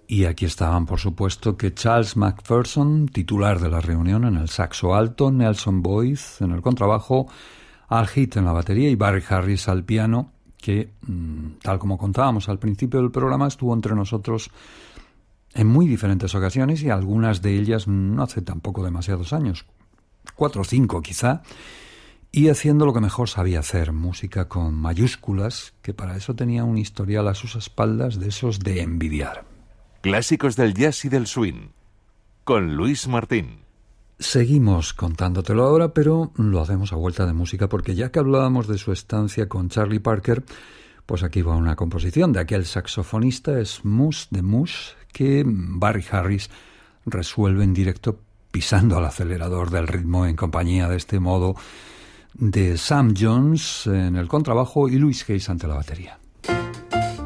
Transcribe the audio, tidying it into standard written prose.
Y aquí estaban, por supuesto, que Charles McPherson, titular de la reunión, en el saxo alto, Nelson Boyd en el contrabajo, Al Hitt en la batería y Barry Harris al piano, que, tal como contábamos al principio del programa, estuvo entre nosotros en muy diferentes ocasiones y algunas de ellas no hace tampoco demasiados años, 4 o 5 quizá, y haciendo lo que mejor sabía hacer, música con mayúsculas, que para eso tenía un historial a sus espaldas de esos de envidiar. Clásicos del jazz y del swing, con Luis Martín. Seguimos contándotelo ahora, pero lo hacemos a vuelta de música, porque ya que hablábamos de su estancia con Charlie Parker, pues aquí va una composición de aquel saxofonista Smooth the Moose que Barry Harris resuelve en directo pisando al acelerador del ritmo en compañía de este modo de Sam Jones en el contrabajo y Louis Hayes ante la batería.